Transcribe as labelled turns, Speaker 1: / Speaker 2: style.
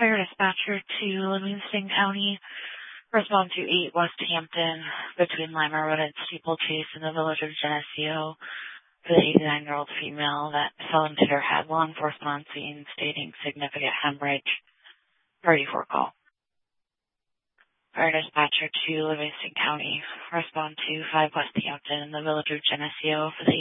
Speaker 1: Fire dispatcher to Livingston County. Respond to 8 West Hampton between Lima Road and Steeplechase in the village of Geneseo for the 89-year-old female that fell into her head. Law enforcement on scene stating significant hemorrhage. Party for call. Fire dispatcher to Livingston County. Respond to 5 West Hampton in the village of Geneseo for the